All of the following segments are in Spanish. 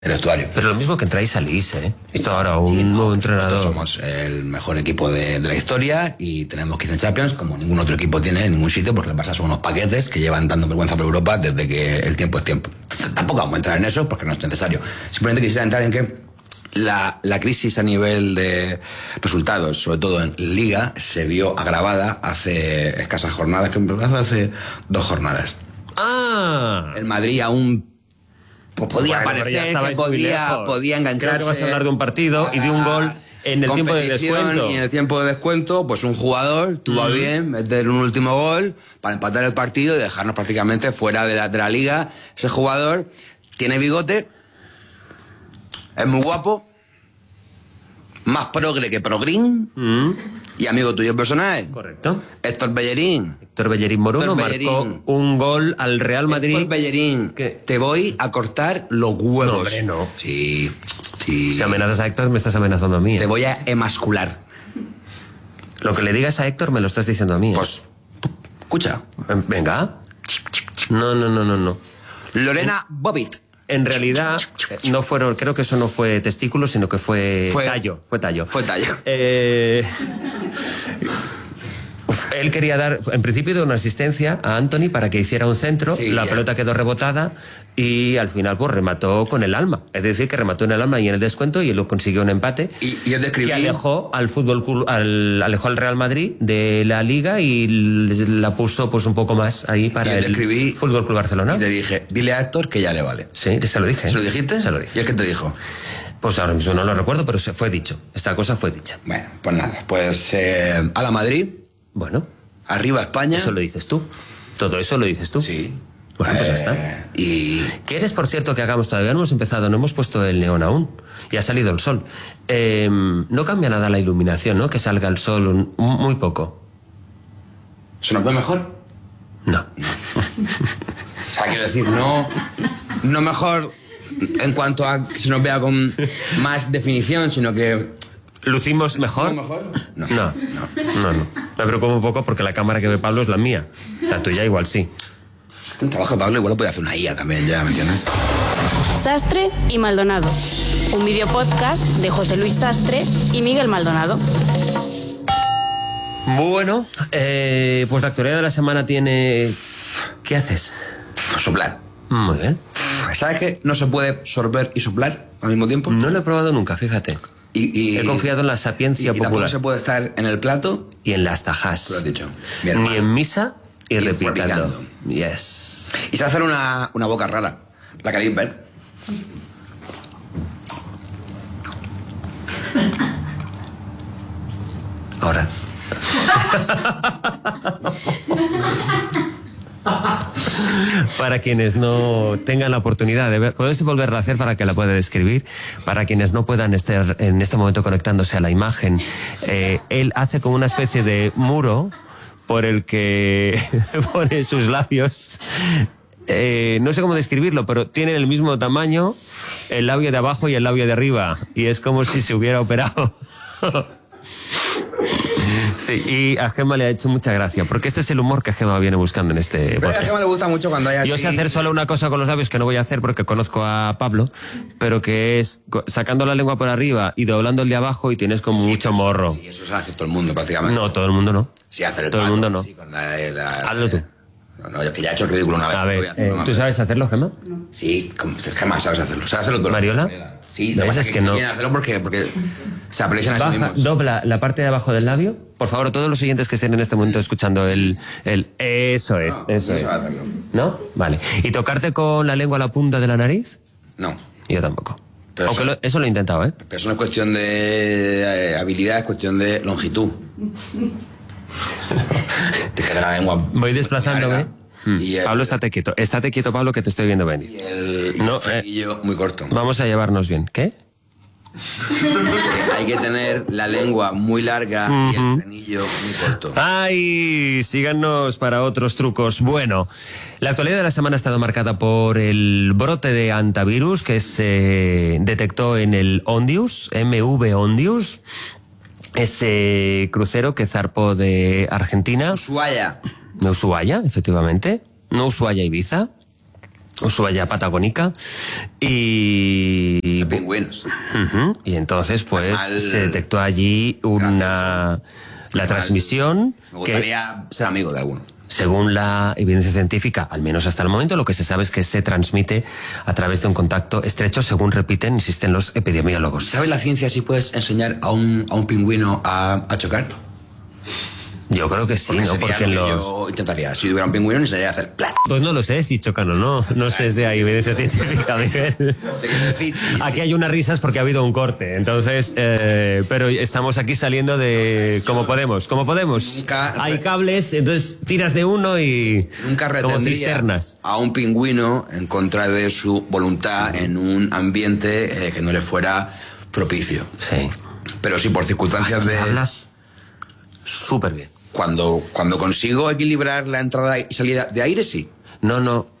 el vestuario. Pero lo mismo que entráis y salís, ¿eh? Esto ahora, un nuevo entrenador. Somos el mejor equipo de la historia y tenemos 15 Champions, como ningún otro equipo tiene en ningún sitio, porque el Barça son unos paquetes que llevan dando vergüenza por Europa desde que el tiempo es tiempo. Tampoco vamos a entrar en eso porque no es necesario. Simplemente quisiera entrar en que la crisis a nivel de resultados, sobre todo en Liga, se vio agravada hace escasas jornadas, hace 2 jornadas. ¡Ah! El Madrid aún podía parecer que podía engancharse. Creo que vas a hablar de un partido y de un gol en el tiempo de descuento. Y en el tiempo de descuento, pues un jugador tuvo bien meter un último gol para empatar el partido y dejarnos prácticamente fuera de la Liga. Ese jugador tiene bigote, es muy guapo, más progre que progrín, y amigo tuyo personal. Correcto. Héctor Bellerín. Héctor Bellerín Moruno marcó un gol al Real Madrid. Héctor Bellerín, ¿Qué? te voy a cortar los huevos. No, hombre, no. Sí. Si amenazas a Héctor, me estás amenazando a mí. Te voy a emascular. Lo que le digas a Héctor me lo estás diciendo a mí. Pues, escucha. Venga. No. Lorena Bobbitt. En realidad, no fueron, creo que eso no fue testículo, sino que fue tallo. Fue tallo. Él quería dar, en principio, una asistencia a Antony para que hiciera un centro. Sí, la pelota quedó rebotada y al final pues remató con el alma. Es decir, que remató en el alma y en el descuento y él consiguió un empate. Y yo describí... Que alejó alejó al Real Madrid de la Liga y la puso pues un poco más ahí para el Fútbol Club Barcelona. Y te dije, dile a Héctor que ya le vale. Sí, se lo dije. ¿Se lo dijiste? Se lo dije. ¿Y es que te dijo? Pues ahora mismo no lo recuerdo, pero se fue dicho. Esta cosa fue dicha. Bueno, pues nada. Pues a la Madrid... Bueno. Arriba España. Eso lo dices tú. Todo eso lo dices tú. Sí. Bueno, pues ya está. Y... ¿Quieres, por cierto, que hagamos? Todavía no hemos empezado, no hemos puesto el neón aún. Y ha salido el sol. No cambia nada la iluminación, ¿no? Que salga el sol muy poco. ¿Se nos ve mejor? No. O sea, quiero decir, no mejor en cuanto a que se nos vea con más definición, sino que... ¿Lucimos mejor? ¿No mejor? No. Me preocupa un poco porque la cámara que ve Pablo es la mía. La tuya igual sí. Un trabajo de Pablo igual lo puede hacer una IA también, ya, ¿me entiendes? Sastre y Maldonado. Un video podcast de José Luis Sastre y Miguel Maldonado. Bueno, pues la actualidad de la semana tiene... ¿Qué haces? Soplar. Muy bien. ¿Sabes que no se puede sorber y soplar al mismo tiempo? No lo he probado nunca, fíjate. He confiado en la sapiencia popular. Y tampoco se puede estar en el plato y en las tajas. Tú lo has dicho. Ni en misa y replicando. Yes. Y se hacer una boca rara. ¿La queréis ver? Ahora. Para quienes no tengan la oportunidad de ver, puedes volverla a hacer para que la pueda describir. Para quienes no puedan estar en este momento conectándose a la imagen, él hace como una especie de muro por el que pone sus labios. No sé cómo describirlo, pero tienen el mismo tamaño el labio de abajo y el labio de arriba, y es como si se hubiera operado. Sí, y a Gemma le ha hecho mucha gracia, porque este es el humor que Gemma viene buscando en este podcast. A Gemma le gusta mucho cuando hay así... Yo sé hacer solo una cosa con los labios que no voy a hacer porque conozco a Pablo, pero que es sacando la lengua por arriba y doblando el de abajo y tienes como mucho morro. Sí, eso se hace todo el mundo prácticamente. No, todo el mundo no. Sí, hacer el todo pato, el mundo no. Sí, con hazlo tú. No, yo que ya he hecho el ridículo una vez. A ver, ¿tú sabes hacerlo, Gemma? No. Sí, Gemma sabes hacerlo. ¿Sabes hacerlo tú? ¿Mariola? Sí, no es que no. Quieren hacerlo porque se aprecian a sí mismos. Dobla la parte de abajo del labio. Por favor, todos los oyentes que estén en este momento escuchando eso es. ¿No? Vale. ¿Y tocarte con la lengua a la punta de la nariz? No. Yo tampoco. Pero aunque eso lo he intentado, ¿eh? Pero eso no es cuestión de habilidad, es cuestión de longitud. Te queda la lengua. Voy desplazándome. Pablo, estate quieto, Pablo, que te estoy viendo venir. Y el frenillo muy corto. Vamos a llevarnos bien. ¿Qué? Hay que tener la lengua muy larga y el frenillo muy corto. ¡Ay! Síganos para otros trucos. Bueno, la actualidad de la semana ha estado marcada por el brote de hantavirus que se detectó en el Ondius, MV Ondius, ese crucero que zarpó de Argentina. Ushuaia, Ushuaia, efectivamente. No Ushuaia, Ibiza. Ushuaia patagónica y... Pingüinos. Y entonces pues Normal. se detectó allí la transmisión Me gustaría ser amigo de alguno. según la evidencia científica, al menos hasta el momento, lo que se sabe es que se transmite a través de un contacto estrecho, según insisten los epidemiólogos. ¿Sabes la ciencia si puedes enseñar a un pingüino a chocar? Yo creo que sí, ¿no? sería Porque en lo que los... yo intentaría. Si tuviera un pingüino, enseñaría a hacer plas. Pues no lo sé si chocan o no. No sé si hay evidencia científica, Miguel. Aquí hay unas risas porque ha habido un corte. Entonces, pero estamos aquí saliendo de como podemos. Como podemos. Nunca- Hay cables, entonces tiras de uno y... Nunca como retendría cisternas. a un pingüino en contra de su voluntad en un ambiente que no le fuera propicio. Sí. Pero sí, por circunstancias de... Hablas súper bien. Cuando consigo equilibrar la entrada y salida de aire, sí. No,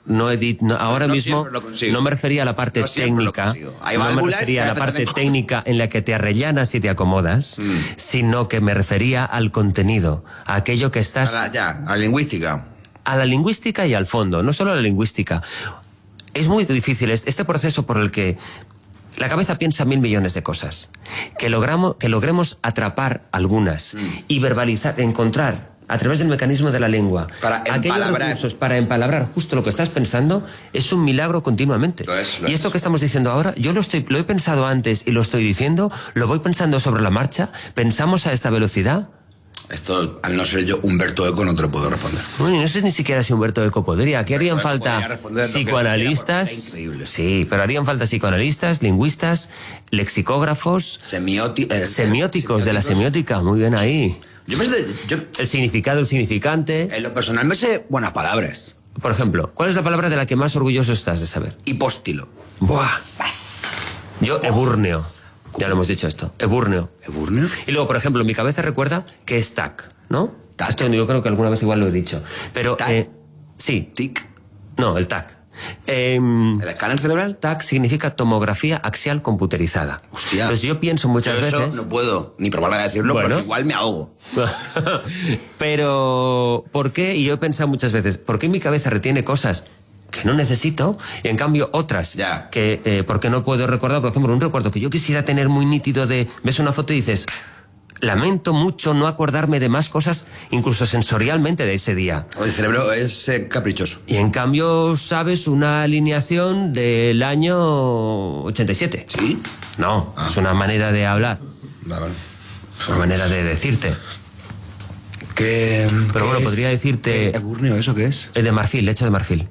ahora No mismo siempre lo consigo. no me refería a la parte No siempre lo técnica, consigo. Hay no me válvulas refería a la que parte hacen- técnica en la que te arrellanas y te acomodas, sino que me refería al contenido, a aquello que estás... A la lingüística. a la lingüística y al fondo, no solo a la lingüística. Es muy difícil este proceso por el que la cabeza piensa 1.000 millones de cosas. Que logremos atrapar algunas y verbalizar, encontrar a través del mecanismo de la lengua Para aquellos empalabrar. recursos para empalabrar justo lo que estás pensando, es un milagro continuamente. Lo es. Y esto que estamos diciendo ahora, yo lo he pensado antes y lo estoy diciendo, lo voy pensando sobre la marcha, pensamos a esta velocidad. Esto, al no ser yo Humberto Eco, no te lo puedo responder. Bueno, y no sé ni siquiera si Humberto Eco podría. Aquí harían Eco falta podría responder lo que psicoanalistas. decía, porque era increíble. Sí, pero harían falta psicoanalistas, lingüistas, lexicógrafos, semióticos de la semiótica. Muy bien ahí. Yo El significado, el significante. en lo personal me sé buenas palabras. Por ejemplo, ¿cuál es la palabra de la que más orgulloso estás de saber? Hipóstilo. Buah. Yo, ebúrneo. Ya lo hemos dicho esto. Ebúrneo. ¿Eburneo? Y luego, por ejemplo, mi cabeza recuerda que es TAC, ¿no? TAC. Esto yo creo que alguna vez igual lo he dicho. Pero, TAC. sí. Tic. No, el TAC. ¿El escáner cerebral? TAC significa tomografía axial computerizada. Hostia. Pues yo pienso muchas Yo eso veces... no puedo ni probar a decirlo Bueno. porque igual me ahogo. Pero, ¿por qué? Y yo he pensado muchas veces, ¿por qué mi cabeza retiene cosas que no necesito y en cambio otras Ya. que, porque no puedo recordar? Por ejemplo, un recuerdo que yo quisiera tener muy nítido de... Ves una foto y dices... Lamento mucho no acordarme de más cosas, incluso sensorialmente, de ese día. El cerebro es caprichoso. Y en cambio, ¿sabes? Una alineación del año 87. ¿Sí? No, es una manera de hablar, Vale. una manera de decirte. Pero bueno, podría decirte... ¿Qué es eburneo? ¿Eso qué es? El de marfil, hecho de marfil.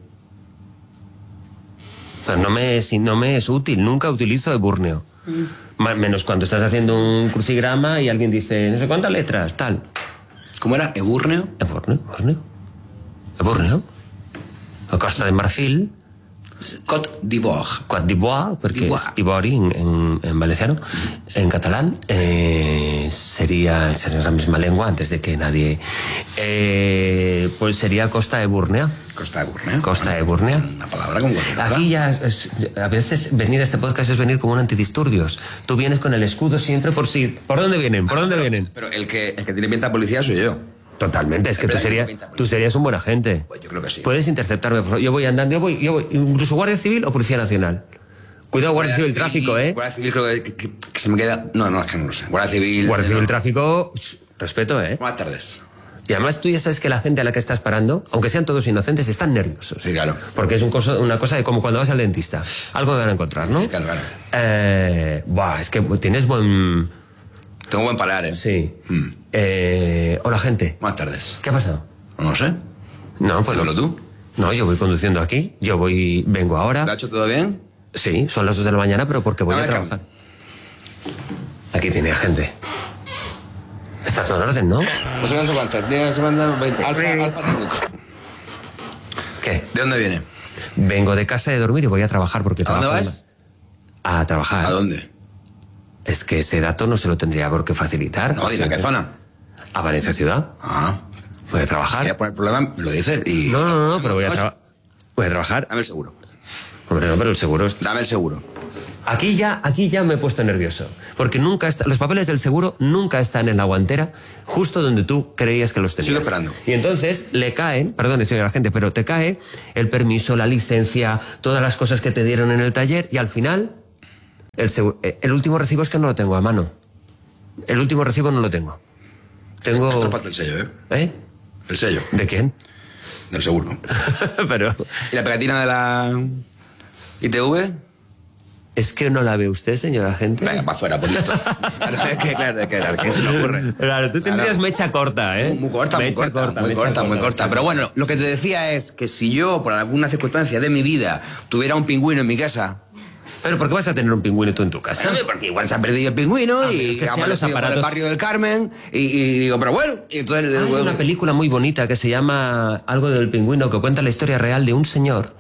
Pero no me es útil, nunca utilizo eburneo. Menos cuando estás haciendo un crucigrama y alguien dice, no sé cuántas letras, tal. ¿Cómo era? ¿Eburneo? Eburneo. O Costa de Marfil, Côte d'Ivoire. Côte d'Ivoire, porque d'Ivoire. es Ivori en valenciano, en catalán, sería la misma lengua antes de que nadie... pues sería Costa de Burnea. Costa de Burneo. Costa de Burnea. Una palabra con cualquier otra. Aquí ya, a veces venir a este podcast es venir como un antidisturbios. Tú vienes con el escudo siempre por si... ¿Por dónde vienen? ¿Por dónde vienen? Pero el que tiene pinta de policía soy yo. Totalmente, es que Es verdad que no pinta tú policía. serías un buen agente. Pues yo creo que sí. Puedes interceptarme, por favor. Yo voy andando, yo voy, incluso Guardia Civil o Policía Nacional. Cuidado, Guardia Civil, tráfico, ¿eh? Guardia Civil creo que se me queda... No, es que no lo sé. Guardia Civil... Guardia Civil, no. tráfico, respeto, ¿eh? Buenas tardes. Y además tú ya sabes que la gente a la que estás parando, aunque sean todos inocentes, están nerviosos. Sí, claro. Porque es una cosa de como cuando vas al dentista. Algo me van a encontrar, ¿no? Claro, claro. Es que tienes buen... Tengo buen paladar, ¿eh? Sí. Hola, gente. Buenas tardes. ¿Qué ha pasado? No lo sé. No, pues Dímelo tú. No, yo voy conduciendo aquí. Vengo ahora. ¿Lo ha hecho todo bien? Sí, son las 2 de la mañana, pero porque voy a ver, trabajar. Aquí tiene gente. Está todo en orden, ¿no? No sé cuántas. Dígame si manda Alfa Técnico. ¿Qué? ¿De dónde viene? Vengo de casa de dormir y voy a trabajar porque ¿A dónde trabajo. vas? A trabajar. ¿A dónde? Es que ese dato no se lo tendría por qué facilitar. No, dime a qué zona. A Valencia Ciudad. Ah. Voy a trabajar. Quería poner problema, me lo dices y... No, pero voy a Pues, trabajar. Voy a trabajar. Dame el seguro. Hombre, no, pero el seguro es... Dame el seguro. Aquí ya me he puesto nervioso, porque los papeles del seguro nunca están en la guantera, justo donde tú creías que los tenías. Sigo esperando. Y entonces le caen, perdone señora gente, pero te cae el permiso, la licencia, todas las cosas que te dieron en el taller, y al final el último recibo es que no lo tengo a mano. El último recibo no lo tengo. Esto falta el sello, ¿eh? ¿Eh? El sello. ¿De quién? Del seguro. Pero ¿Y la pegatina de la ITV? ¿es que no la ve usted, señora gente? Venga, para afuera, por listo. Claro, que se me ocurre. Claro, tú tendrías mecha corta, ¿eh? Muy corta. Pero bueno, lo que te decía es que si yo, por alguna circunstancia de mi vida, tuviera un pingüino en mi casa... ¿Pero por qué vas a tener un pingüino tú en tu casa? Porque igual se ha perdido el pingüino y que ha sean los aparecido por el aparatos... barrio del Carmen y digo, pero bueno... Y entonces, Hay una película muy bonita que se llama Algo del pingüino, que cuenta la historia real de un señor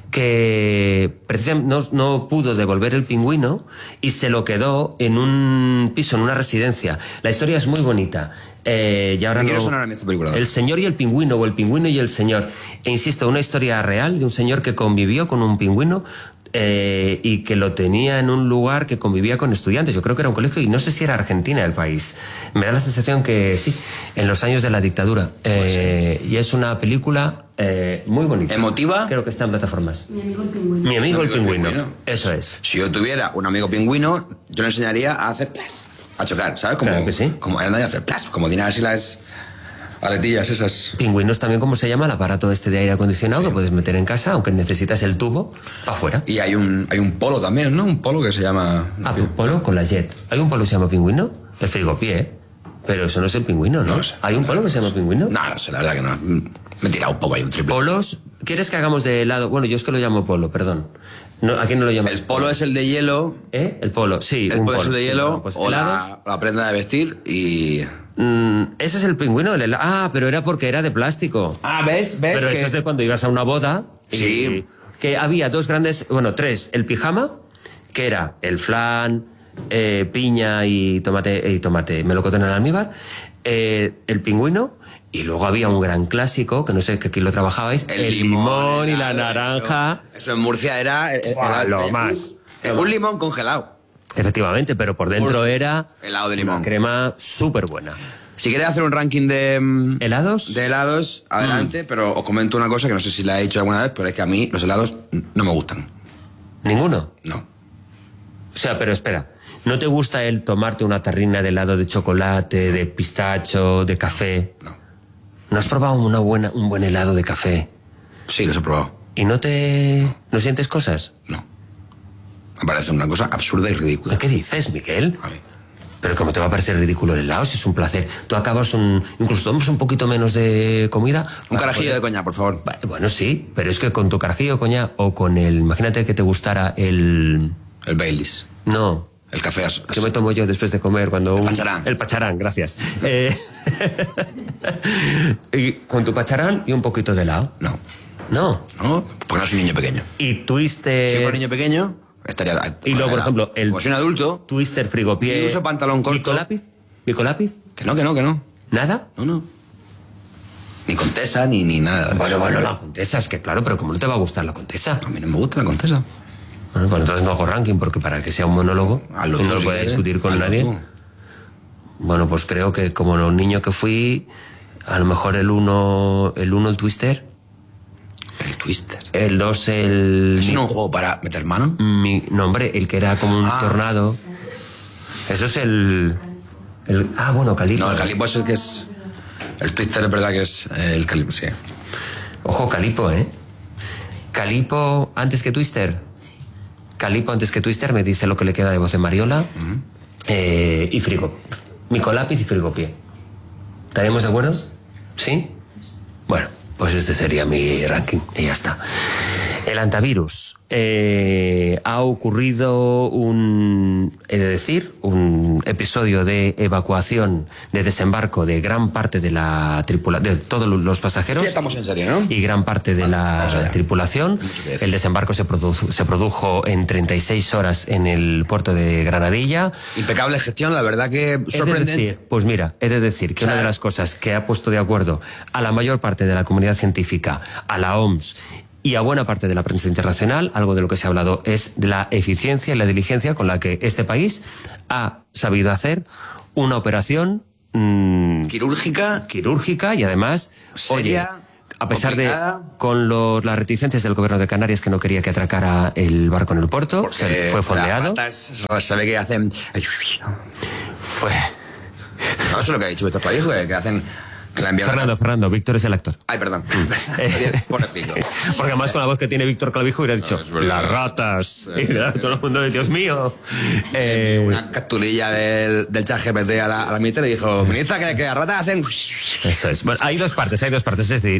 que precisamente no pudo devolver el pingüino y se lo quedó en un piso, en una residencia. La historia es muy bonita. Y ahora quiero sonar a mí esta película. El señor y el pingüino, o el pingüino y el señor. E insisto, una historia real de un señor que convivió con un pingüino y que lo tenía en un lugar que convivía con estudiantes. Yo creo que era un colegio y no sé si era Argentina el país. Me da la sensación que sí, en los años de la dictadura. Y es una película muy bonita. ¿Emotiva? Creo que está en plataformas. Mi amigo el pingüino. Mi amigo el pingüino. Eso es. Si yo tuviera un amigo pingüino, yo le enseñaría a hacer plas, a chocar, ¿sabes? Como, Claro que sí. Como a hacer plas, como tiene así las aletillas esas. Pingüinos también, como se llama, el aparato este de aire acondicionado que puedes meter en casa, aunque necesitas el tubo para afuera. Y hay un polo también, ¿no? Un polo que se llama... Un polo con la jet. ¿Hay un polo que se llama pingüino? El frigopié, ¿eh? Pero eso no es el pingüino, ¿no? No sé. ¿Hay un polo que se llama pingüino? No sé, la verdad que no. Me he tirado un poco ahí un triple. Polos, ¿quieres que hagamos de helado? Bueno, yo es que lo llamo polo, perdón. No, ¿a quién no lo llamas? El polo es el de hielo. ¿Eh? El polo, sí. El un polo es el de sí, hielo bueno, pues o helados. la prenda de vestir y... Ese es el pingüino, el helado. Ah, pero era porque era de plástico. Ah, ¿ves? Pero eso es de cuando ibas a una boda. Sí. Que había tres. El pijama, que era el flan, piña y tomate, melocotón en almíbar. El pingüino. Y luego había un gran clásico, que no sé que aquí lo trabajabais, el limón y la naranja. Eso en Murcia era... Lo más. Un limón congelado. Efectivamente, pero por dentro era helado de limón. una crema súper buena. Si queréis hacer un ranking de... ¿Helados? De helados, adelante, pero os comento una cosa que no sé si la he dicho alguna vez, pero es que a mí los helados no me gustan. ¿Ninguno? No. O sea, pero espera, ¿no te gusta el tomarte una tarrina de helado de chocolate, de pistacho, de café? No. ¿No has probado un buen helado de café? Sí, los he probado. ¿Y no sientes cosas? No. Me parece una cosa absurda y ridícula. ¿Qué dices, Miguel? A mí. Pero ¿cómo te va a parecer ridículo el helado? Si es un placer. Tú acabas incluso tomas un poquito menos de comida. Un carajillo de coñac, por favor. Bueno, sí, pero es que con tu carajillo de coñac o con imagínate que te gustara el... El Baileys. No. El café. ¿Qué me tomo yo después de comer cuando... Pacharán. El pacharán, gracias. Y con tu pacharán y un poquito de helado. No. No. No, porque no soy un niño pequeño. Y twister... Si fuera un niño pequeño, estaría... Y luego, por ejemplo, Como soy un adulto... Twister frigopié... Y uso pantalón corto. ¿Micolápiz? Que no. ¿Nada? No. Ni Contesa, ni nada. Bueno, la Contesa, es que claro, pero ¿cómo no te va a gustar la Contesa? A mí no me gusta la Contesa. Bueno, pues entonces no hago ranking, porque para que sea un monólogo Hazlo y no tú, lo si pueda quieres. discutir con Hazlo nadie. tú. Bueno, pues creo que como un niño que fui, a lo mejor el 1 el Twister, El Twister. el 2 el... ¿Es no un juego para meter mano? No, hombre, el que era como un tornado. Eso es el... bueno, Calipo. No, el Calipo es el que es... El Twister es verdad que es el Calipo, sí. Ojo, Calipo, ¿eh? Calipo antes que Twister. Calipo antes que Twister, me dice lo que le queda de voz de Mariola. Y Micolápiz y frigopié. ¿Estaríamos de acuerdo? ¿Sí? Bueno, pues este sería mi ranking y ya está. El antivirus. Ha ocurrido un episodio de evacuación, de desembarco de gran parte de la tripulación, de todos los pasajeros. Ya estamos en serio, ¿no? Y gran parte de la tripulación. decir. El desembarco se produjo en 36 horas en el puerto de Granadilla. Impecable gestión, la verdad que sorprendente. Pues mira, he de decir que una de las cosas que ha puesto de acuerdo a la mayor parte de la comunidad científica, a la OMS y a buena parte de la prensa internacional. Algo de lo que se ha hablado es de la eficiencia y la diligencia con la que este país ha sabido hacer una operación quirúrgica y además seria, oye, a pesar complicada. con las reticencias del gobierno de Canarias, que no quería que atracara el barco en el puerto, Porque fue fondeado. las ratas se ve que hacen... Fue... No, eso es lo que ha dicho Víctor Clavijo, que hacen... Que la envían Fernando, Víctor es el actor. Ay, perdón. Por decirlo. Porque además con la voz que tiene Víctor Clavijo hubiera dicho, es verdad. las ratas. Y todo el mundo de Dios mío. Una capturilla del ChatGPT a la ministra y dijo, ministra, que las ratas hacen... Eso es. Bueno, hay dos partes. Es decir,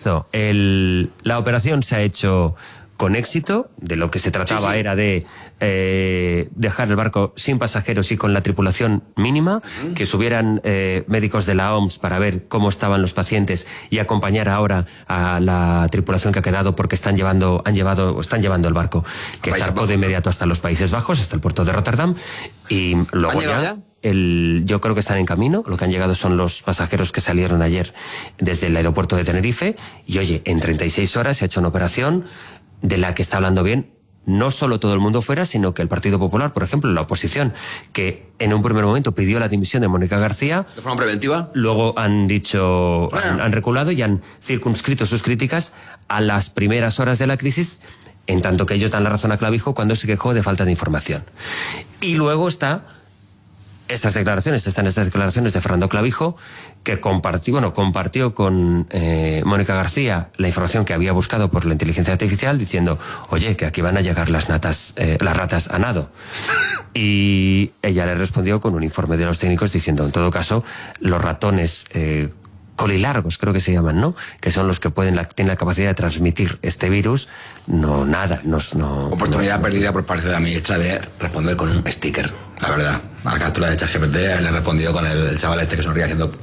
la operación se ha hecho con éxito. De lo que se trataba era de dejar el barco sin pasajeros y con la tripulación mínima, que subieran médicos de la OMS para ver cómo estaban los pacientes y acompañar ahora a la tripulación que ha quedado, porque están llevando el barco, que zarpó de inmediato hasta los Países Bajos, hasta el puerto de Rotterdam, y luego ¿Han llegado ya? Yo creo que están en camino. Lo que han llegado son los pasajeros que salieron ayer desde el aeropuerto de Tenerife, y oye, en 36 horas se ha hecho una operación de la que está hablando bien no solo todo el mundo fuera, sino que el Partido Popular, por ejemplo, la oposición, que en un primer momento pidió la dimisión de Mónica García, ¿De forma preventiva? luego han reculado y han circunscrito sus críticas a las primeras horas de la crisis, en tanto que ellos dan la razón a Clavijo cuando se quejó de falta de información. Y luego están estas declaraciones de Fernando Clavijo, que compartió con Mónica García la información que había buscado por la inteligencia artificial, diciendo, oye, que aquí van a llegar las ratas a nado. Y ella le respondió con un informe de los técnicos diciendo, en todo caso, los ratones colilargos, creo que se llaman, ¿no? Que son los que tienen la capacidad de transmitir este virus. Oportunidad perdida por parte de la ministra de responder con un sticker, la verdad. A la captura de ChatGPT le he respondido con el chaval este que sonríe haciendo...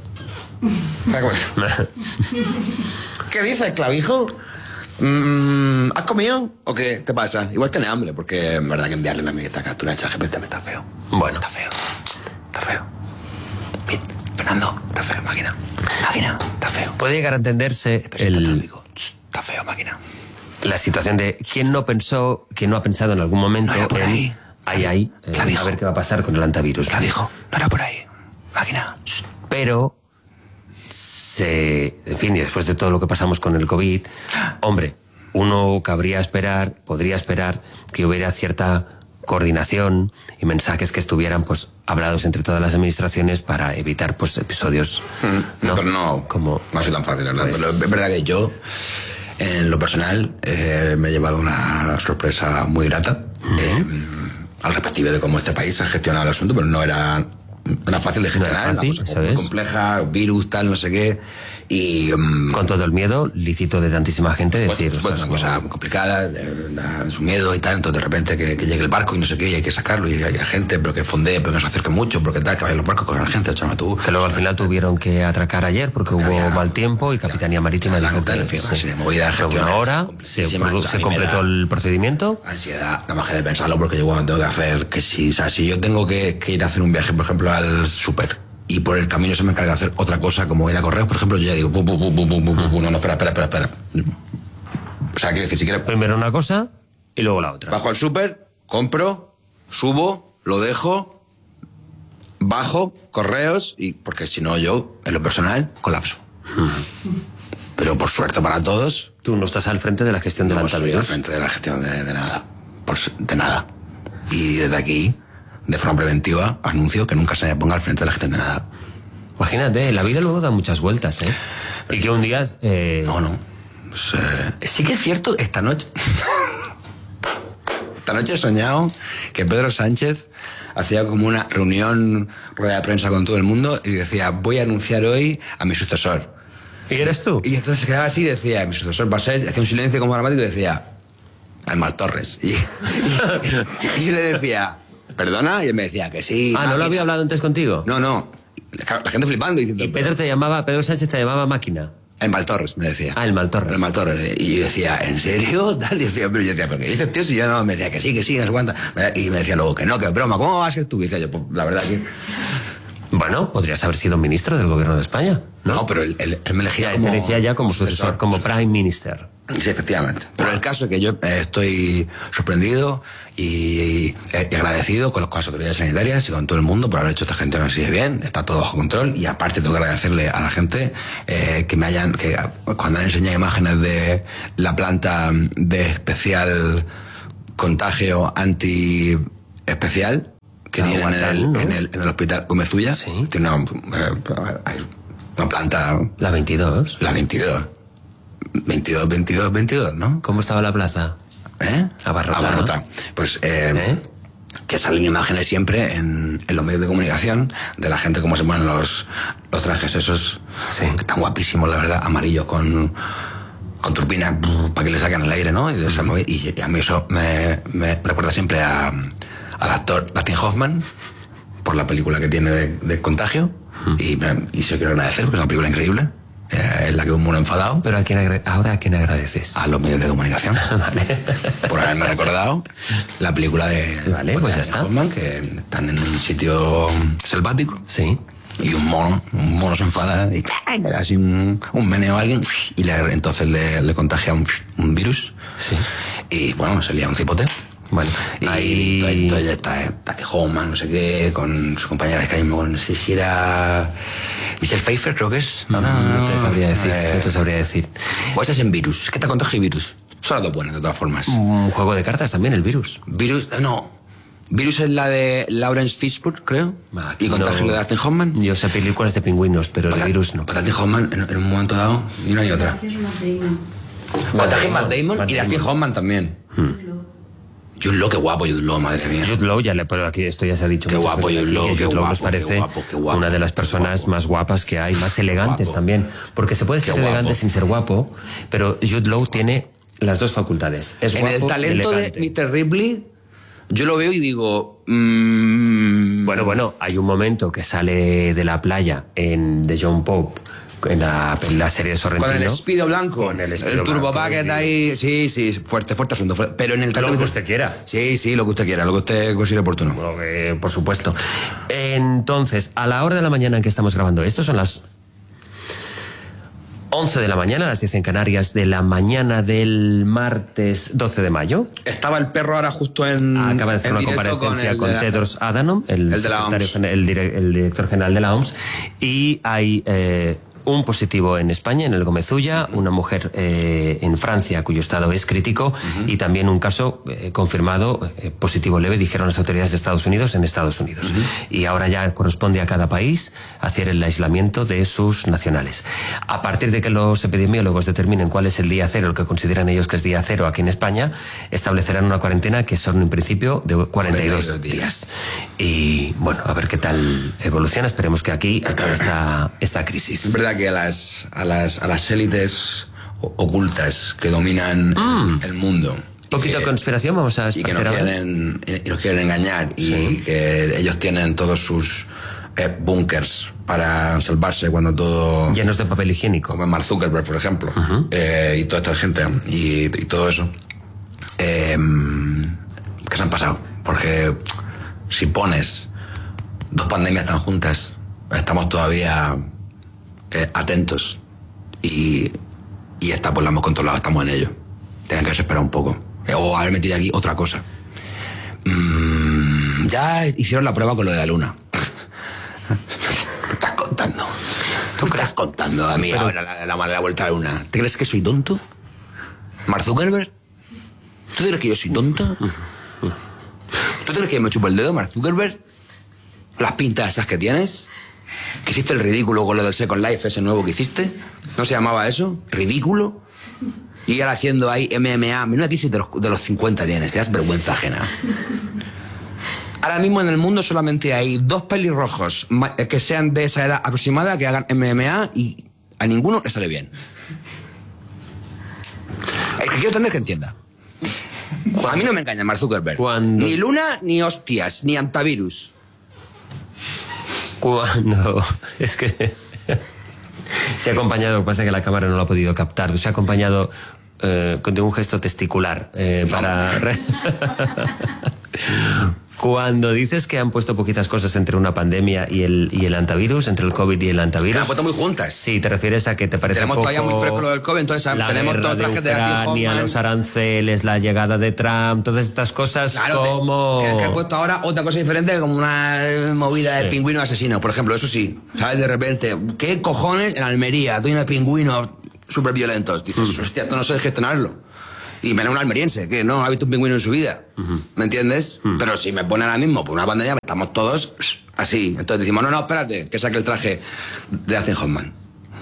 ¿Qué dices, Clavijo? ¿Has comido? ¿O qué te pasa? Igual tiene hambre, porque en verdad que enviarle una ministra captura de ChatGPT me está feo. Bueno. Está feo. Está feo. Bien, Fernando, está feo, máquina. Máquina, está feo. Puede llegar a entenderse Está feo, máquina. la situación de quién no ha pensado en algún momento No era por ahí. a ver qué va a pasar con el antivirus. Clavijo, no era por ahí. Máquina. Pero en fin, y después de todo lo que pasamos con el COVID, hombre, uno podría esperar que hubiera cierta coordinación y mensajes que estuvieran pues hablados entre todas las administraciones para evitar pues episodios. ¿No? Pero no ha sido tan fácil, ¿verdad? Pues, pero es verdad que yo, en lo personal, me he llevado una sorpresa muy grata al respectivo de cómo este país ha gestionado el asunto, pero no era fácil de gestionar, no era fácil, una cosa muy compleja, virus, tal, no sé qué. Y con todo el miedo lícito de tantísima gente decir, pues, una cosa muy complicada, su miedo y tal, entonces de repente que llegue el barco y no sé qué, y hay que sacarlo, y hay gente, pero que fondee, pero que no se acerque mucho, porque tal, que vayan los barcos con la gente, échame tú. Que luego al final tuvieron que atracar ayer porque hubo mal tiempo y Capitanía Marítima dijo que una hora se completó el procedimiento. Ansiedad, nada más que de pensarlo, porque yo cuando tengo que hacer, que si yo tengo que ir a hacer un viaje, por ejemplo, al súper, y por el camino se me encarga de hacer otra cosa, como ir a correos, por ejemplo, yo ya digo, no, espera. O sea, quiero decir, si quieres... Primero una cosa y luego la otra. Bajo al súper, compro, subo, lo dejo, bajo, correos, y porque si no yo, en lo personal, colapso. Pero por suerte para todos... Tú no estás al frente de la gestión del antivirus. No estoy al frente de la gestión de nada. De nada. Y desde aquí, de forma preventiva, anuncio que nunca se me ponga al frente de la gestión de nada. Imagínate, la vida luego da muchas vueltas, ¿eh? Y que un día... No. Pues, sí que es cierto, esta noche he soñado que Pedro Sánchez hacía como una rueda de prensa con todo el mundo y decía, voy a anunciar hoy a mi sucesor. ¿Y eres tú? Y entonces se quedaba así y decía, mi sucesor va a ser, hacía un silencio como dramático y decía, Almal Torres. Y yo le decía, ¿perdona? Y él me decía que sí. ¿No lo había hablado antes contigo? No. La gente flipando. Diciendo, y Pedro Sánchez te llamaba máquina. El Maltorres, me decía. El Maltorres. El Maltorres. Y yo decía, ¿en serio? Tal. Y decía, pero yo decía, ¿pero qué dices, tío? Si yo no, me decía que sí, no sé cuánto. Y me decía luego que no, que es broma, ¿cómo vas a ser tú? Y decía yo, pues la verdad que... Bueno, podrías haber sido ministro del gobierno de España, ¿no? No, pero él me elegía como... Te elegía ya como sucesor, como Prime Minister. Sí, efectivamente. Pero el caso es que yo estoy sorprendido y agradecido con las autoridades sanitarias y con todo el mundo por haber hecho esta gestión así de bien. Está todo bajo control y aparte tengo que agradecerle a la gente que cuando han enseñado imágenes de la planta de especial contagio anti especial que tienen en el hospital Gómez-Ulla. Sí. Tiene una planta... La 22. La 22, ¿no? ¿Cómo estaba la plaza? Abarrotada. Pues que salen imágenes siempre en los medios de comunicación de la gente cómo se ponen los trajes esos, sí, que están guapísimos, la verdad, amarillos con turbinas para que le saquen el aire, ¿no? Y a mí eso me recuerda siempre al actor Dustin Hoffman por la película que tiene de Contagio. Y se quiero agradecer porque es una película increíble. Es la que un mono enfadado. Pero ¿ahora a quién agradeces? A los medios de comunicación. Vale. Por haberme recordado la película de... Vale, pues ya está. Hoffman, que están en un sitio selvático. Sí. Y un mono se enfada y le da así un meneo a alguien y entonces le contagia un virus. Sí. Y bueno, se lía un cipote. Bueno, y entonces ya está Hoffman, no sé qué, con su compañera que no sé si era Michelle Pfeiffer, creo que es. No te sabría decir. Pues es en Virus, es que te contagia Virus. Son las dos buenas, de todas formas. Un juego de cartas también, el Virus. Virus es la de Lawrence Fishburne, creo. Y Contagio de Dustin Hoffman. Yo sé películas de pingüinos, pero el Virus no. Dustin Hoffman en un momento dado, ni una ni otra. Contagio Matt Damon y Dustin Hoffman también. Jude Law, qué guapo Jude Law, madre mía. Jude Law, pero aquí esto ya se ha dicho. Qué guapo Jude Law. Jude Law nos parece una de las personas más guapas que hay, más elegantes también. Porque se puede ser elegante sin ser guapo, pero Jude Law tiene las dos facultades. Es guapo, en el talento de Mr. Ripley, yo lo veo y digo... Bueno, hay un momento que sale de la playa de John Pope, en la serie de Sorrentino. Con el Speedo blanco. Con el Turbo Bucket ahí. Sí, fuerte asunto. Pero en el lo que usted quiera. Sí, lo que usted quiera, lo que usted considere oportuno. Bueno, por supuesto. Entonces, a la hora de la mañana en que estamos grabando esto, son las 11 de la mañana, las 10 en Canarias, de la mañana del martes 12 de mayo. Estaba el perro ahora justo acaba de hacer una comparecencia con Tedros Adhanom, el director general de la OMS, y hay un positivo en España, en el Gómez-Ulla, una mujer en Francia cuyo estado es crítico, y también un caso confirmado positivo leve, dijeron las autoridades de Estados Unidos en Estados Unidos. Y ahora ya corresponde a cada país hacer el aislamiento de sus nacionales. A partir de que los epidemiólogos determinen cuál es el día cero, el que consideran ellos que es día cero aquí en España, establecerán una cuarentena que son en principio de 42 días. Y bueno, a ver qué tal evoluciona. Esperemos que aquí acabe esta crisis. Es verdad que a las élites ocultas que dominan el mundo. Un poquito de conspiración vamos a esparcer y nos quieren engañar, y que ellos tienen todos sus búnkers para salvarse cuando todo... llenos de papel higiénico. Como Mark Zuckerberg, por ejemplo, y toda esta gente, y todo eso. Que se han pasado. Porque si pones dos pandemias tan juntas, estamos todavía... atentos y esta pues la hemos controlado, estamos en ello. Tienen que esperar un poco o haber metido aquí otra cosa. Ya hicieron la prueba con lo de la luna. ¿Qué estás contando? ¿Tú estás contando a mí ahora la vuelta a la luna? ¿Te crees que soy tonto? ¿Mark Zuckerberg? ¿Tú crees que yo soy tonto? ¿Tú crees que me chupo el dedo, Mark Zuckerberg? ¿Las pintas esas que tienes? ¿Que hiciste el ridículo con lo del Second Life, ese nuevo que hiciste? ¿No se llamaba eso? ¿Ridículo? Y ahora haciendo ahí MMA. Menuda crisis de los 50 tienes, que das vergüenza ajena. Ahora mismo en el mundo solamente hay 2 pelirrojos que sean de esa edad aproximada que hagan MMA y a ninguno le sale bien. El que quiero tener que entienda. A mí no me engaña Mark Zuckerberg. Ni luna, ni hostias, ni antivirus. Cuando es que se ha acompañado, lo que pasa es que la cámara no lo ha podido captar, se ha acompañado de un gesto testicular para Cuando dices que han puesto poquitas cosas entre una pandemia y el antivirus, entre el COVID y el antivirus... Que han puesto muy juntas. Sí, te refieres a que te parece tenemos poco... todavía muy fresco lo del COVID, entonces la tenemos guerra todo de trajes de Happy Ucrania, Hoffman. los aranceles, la llegada de Trump, todas estas cosas como... Que han puesto ahora otra cosa diferente, como una movida de pingüinos asesinos, por ejemplo, eso sí. ¿Sabes? De repente, ¿qué cojones en Almería? Estoy de pingüinos súper violentos. Dices, hostia, esto no sé gestionarlo. Y menos un almeriense, que no ha visto un pingüino en su vida. ¿Me entiendes? Pero si me pone ahora mismo por una pantalla, estamos todos así. Entonces decimos, no, espérate, que saque el traje de Dustin Hoffman.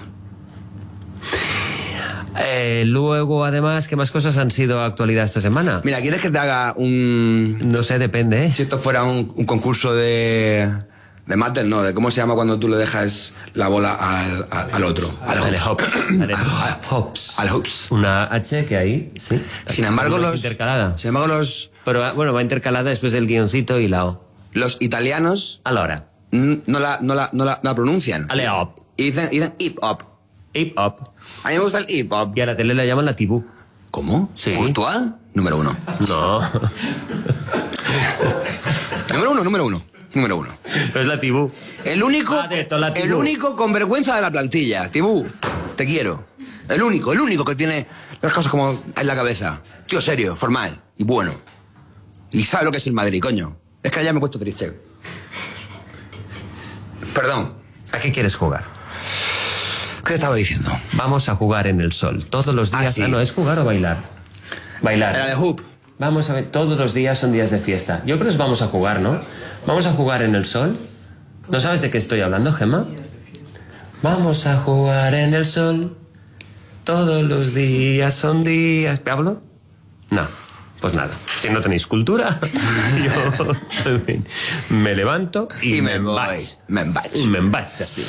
Luego, además, ¿qué más cosas han sido actualidad esta semana? Mira, ¿quieres que te haga un... No sé, depende, ¿eh? Si esto fuera un concurso de máter, no, de cómo se llama cuando tú le dejas la bola al otro. Al hops. Al hoops. Una H que hay, sí. Sin embargo, intercalada. Sin embargo, Pero bueno, va intercalada después del guioncito y la O. Los italianos A la hora. no la pronuncian. Ale hop. Y dicen hip hop. Hip hop. A mí me gusta el hip hop. Y a la tele la llaman la tibú. ¿Cómo? Sí. ¿Courtois? Número 1. No. Número uno. Pero es la tibú. El único con vergüenza de la plantilla. Tibú, te quiero. El único que tiene las cosas como en la cabeza. Tío serio, formal y bueno. Y sabe lo que es el Madrid, coño. Es que ya me he puesto triste. Perdón. ¿A qué quieres jugar? ¿Qué te estaba diciendo? Vamos a jugar en el sol. Todos los días. sí. No, ¿es jugar o bailar? Bailar. Era de hoop. Vamos a ver, todos los días son días de fiesta. Yo creo que vamos a jugar, ¿no? Vamos a jugar en el sol. ¿No sabes de qué estoy hablando, Gemma? Vamos a jugar en el sol. Todos los días son días. ¿Pablo? No, pues nada. Si no tenéis cultura, yo en fin, me levanto y me embaig. Me embaig así.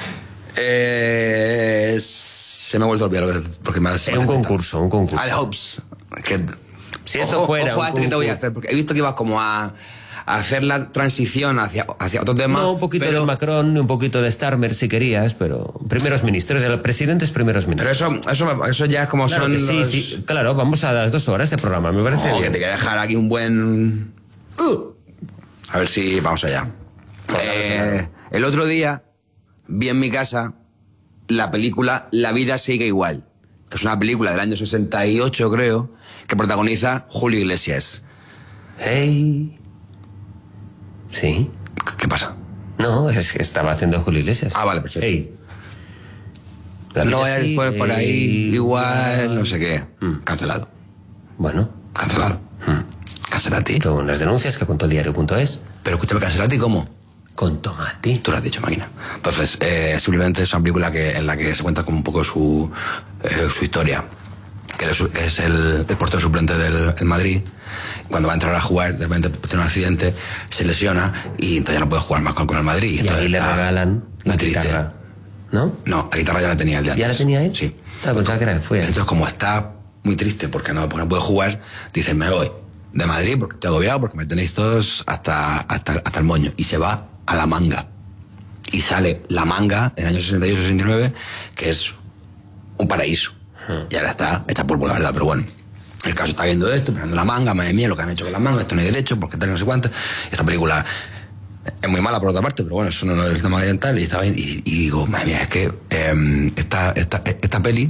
Se me ha vuelto a olvidar porque me ha Es un concurso. Al hopes. Si esto fuera ojo a que te voy a hacer, porque he visto que ibas como a hacer la transición hacia otro tema. No, un poquito de Macron, un poquito de Starmer si querías, pero primeros ministros, el presidente es primeros ministros. Pero eso ya es como claro son que sí, los... sí, claro, vamos a las 2 horas de programa, me parece bien. Que te voy a dejar aquí un buen... A ver si vamos allá. El otro día vi en mi casa la película La vida sigue igual, que es una película del año 68, creo, que protagoniza Julio Iglesias. Hey. Sí. ¿Qué pasa? No, es que estaba haciendo Julio Iglesias. Ah, vale, perfecto. Hey. No es después por ahí igual, no sé qué. Cancelado. Bueno. Cancelado. Cancelati. Con unas denuncias que contó el diario.es. Pero escúchame, Cancelati, ¿cómo? Con Tomati. Tú lo has dicho, máquina. Entonces, simplemente es una película en la que se cuenta como un poco su historia. Que es el portero suplente del Madrid. Cuando va a entrar a jugar, de repente tiene un accidente, se lesiona y entonces ya no puede jugar más con el Madrid. Y entonces ahí le regalan la guitarra. ¿No? No, la guitarra ya la tenía el de antes. ¿Ya la tenía él? Sí. Pensaba que era fue. Entonces, como está muy triste porque no puede jugar, dice, me voy de Madrid porque estoy agobiado, porque me tenéis todos hasta el moño. Y se va a La Manga. Y sale La Manga en el año 68-69, que es un paraíso. Y ahora está hecha polvo, la verdad, pero bueno. El caso está viendo esto, mirando La Manga, madre mía, lo que han hecho con La Manga, esto no hay derecho, porque tal, no sé cuánto. Esta película es muy mala por otra parte, pero bueno, eso no es el tema ambiental. Y digo, madre mía, es que esta peli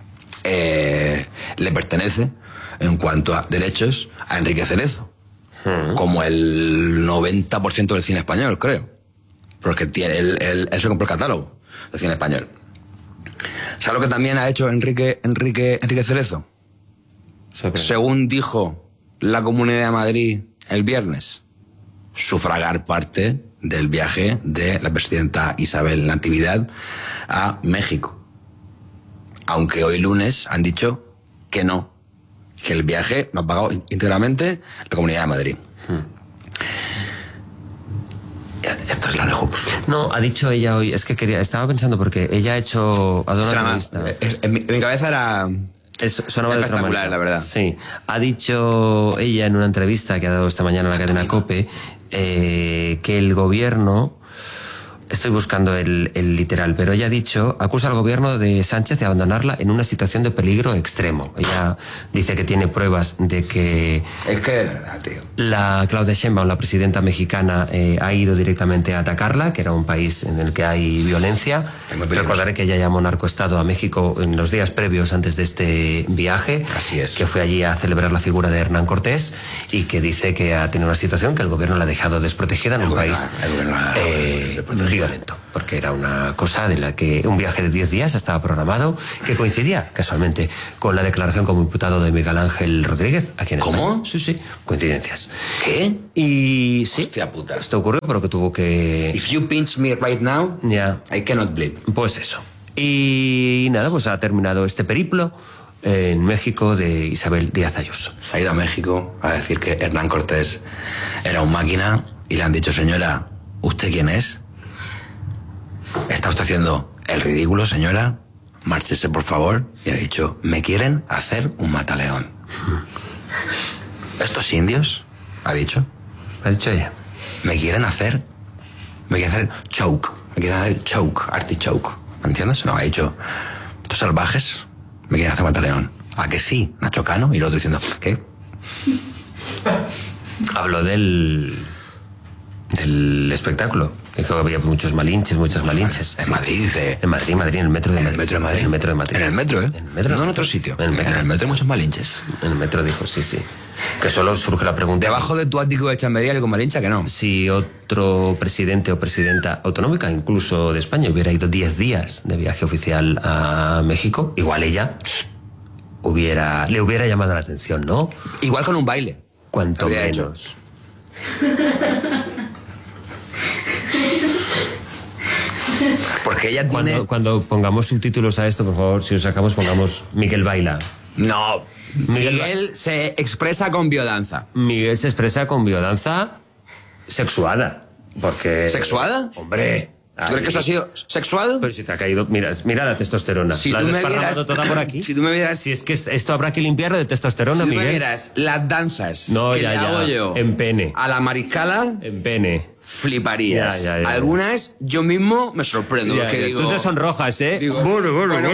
le pertenece, en cuanto a derechos, a Enrique Cerezo. Como el 90% del cine español, creo. Porque él se compró el catálogo del cine español. ¿Sabes lo que también ha hecho Enrique Cerezo? Según dijo la Comunidad de Madrid el viernes, sufragar parte del viaje de la presidenta Isabel Natividad a México. Aunque hoy lunes han dicho que no, que el viaje lo ha pagado íntegramente la Comunidad de Madrid. Esto es la Lejup. No, ha dicho ella hoy, es que estaba pensando porque ella ha dado una entrevista. En mi cabeza era... Sonaba de otra manera, la verdad. Sí. Ha dicho ella en una entrevista que ha dado esta mañana en la cadena COPE que el gobierno Estoy buscando el literal, pero ella ha dicho, acusa al gobierno de Sánchez de abandonarla en una situación de peligro extremo. Ella dice que tiene pruebas de que... Es que de verdad, tío. La Claudia Sheinbaum, la presidenta mexicana, ha ido directamente a atacarla, que era un país en el que hay violencia. Recordaré que ella llamó narcoestado a México en los días previos antes de este viaje. Así es. Que fue allí a celebrar la figura de Hernán Cortés y que dice que ha tenido una situación que el gobierno la ha dejado desprotegida en un país violento, porque era una cosa de la que un viaje de 10 días estaba programado, que coincidía casualmente con la declaración como imputado de Miguel Ángel Rodríguez aquí en España. ¿Cómo? Sí, coincidencias. ¿Qué? Y sí, Hostia puta. esto ocurrió porque tuvo que... If you pinch me right now, Ya. I cannot bleed. Pues eso. Y nada, pues ha terminado este periplo en México de Isabel Díaz Ayuso. Se ha ido a México a decir que Hernán Cortés era un máquina y le han dicho, señora, ¿usted quién es? ¿Está usted haciendo el ridículo, señora? Márchese, por favor. Y ha dicho, me quieren hacer un mataleón. ¿Estos indios? Ha dicho. ¿Ha dicho ella? Me quieren hacer choke. Me quieren hacer choke, artichoke. ¿Me entiendes? No, ha dicho, estos salvajes me quieren hacer mataleón. ¿A que sí? Nacho Cano. Y el otro diciendo, ¿qué? Habló del espectáculo. Dijo que había muchos malinches, muchas malinches. En Madrid, dice. En Madrid, en el metro de Madrid. En el metro de Madrid. En el metro de Madrid. En el metro, ¿eh? En el metro. No en otro sitio. En el metro. Hay muchos malinches. En el metro dijo, sí. Que solo surge la pregunta... Debajo de tu ático de chambería algo malincha que no. Si otro presidente o presidenta autonómica, incluso de España, hubiera ido 10 días de viaje oficial a México, igual ella le hubiera llamado la atención, ¿no? Igual con un baile. Cuanto Habría menos. Porque ella tiene... Cuando pongamos subtítulos a esto, por favor, si os sacamos, pongamos Miguel baila. No. Miguel Miguel se expresa con biodanza. Miguel se expresa con biodanza sexuada. Porque... ¿Sexuada? Hombre. ¿Tú crees que eso ha sido sexuado? Pero si te ha caído... Mira la testosterona. Si la has tú me desparramado vieras- toda por aquí. si tú me vieras- Si es que esto habrá que limpiarlo de testosterona, Si tú me Miguel. vieras las danzas No, que ya, le hago yo en pene. a la mariscala, En pene. fliparías. Ya. Algunas yo mismo me sorprendo. Ya, porque ya. digo, Tú te sonrojas, ¿eh? digo, Bueno.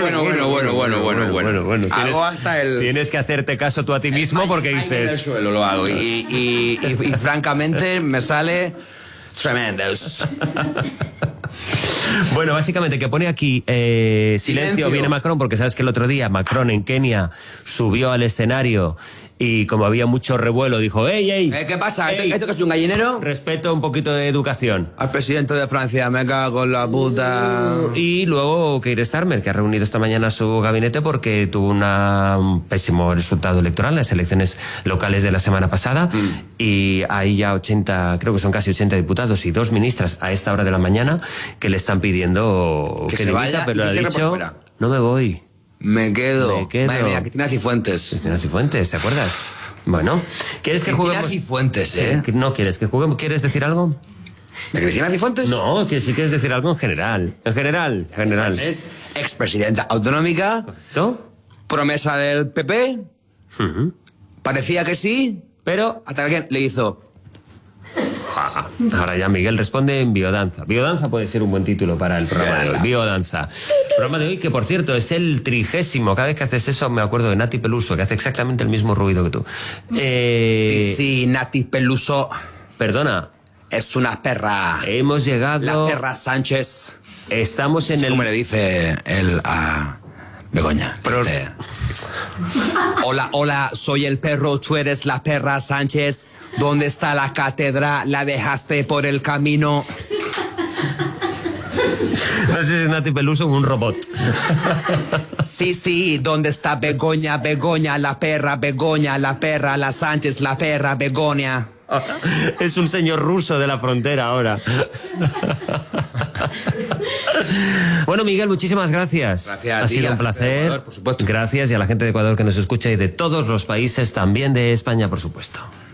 bueno. Hago hasta el... Tienes que hacerte caso tú a ti mismo porque En el dices... suelo lo hago. Y francamente me sale tremendos. Bueno, básicamente que pone aquí silencio, viene Macron, porque sabes que el otro día Macron en Kenia subió al escenario y como había mucho revuelo dijo, ¡Ey! ¿Qué pasa? Ey, ¿Esto que es un gallinero? respeto, un poquito de educación. Al presidente de Francia, me cago en la puta. Y luego Keir Starmer, que ha reunido esta mañana su gabinete porque tuvo un pésimo resultado electoral en las elecciones locales de la semana pasada y hay ya 80, creo que son casi 80 diputados y 2 ministras a esta hora de la mañana que le están pidiendo Que que se dimita, vaya pero y le ha cierre por dicho, fuera. no me voy. Me quedo. Me quedo. Madre mía, Cristina Cifuentes. Cristina Cifuentes, ¿te acuerdas? Bueno, ¿quieres que Cristina juguemos? Cifuentes, ¿eh? Sí, no quieres que juguemos. ¿Quieres decir algo? ¿De Cristina Cifuentes? No, que si quieres decir algo en general. En general. Es expresidenta autonómica, ¿Tú? promesa del PP, parecía que sí, Pero hasta que alguien le hizo... ahora ya Miguel responde en biodanza. Biodanza puede ser un buen título para el programa de hoy. Biodanza. El programa de hoy, que por cierto es el 30º. Cada vez que haces eso me acuerdo de Nati Peluso, que hace exactamente el mismo ruido que tú. Sí, Nati Peluso Perdona, es una perra. hemos llegado... La perra Sánchez. Estamos en Así el... como le dice él a Begoña. Le dice, hola, soy el perro, tú eres la perra Sánchez. ¿Dónde está la cátedra? ¿La dejaste por el camino? No sé si es Nati Peluso o un robot. Sí, ¿dónde está Begoña, la perra, Begoña, la perra, la Sánchez, la perra, Begoña? Es un señor ruso de la frontera ahora. Bueno, Miguel, muchísimas gracias. Gracias a Ha ti, sido a un la gente de placer. Ecuador, por supuesto. Gracias y a la gente de Ecuador que nos escucha y de todos los países, también de España, por supuesto.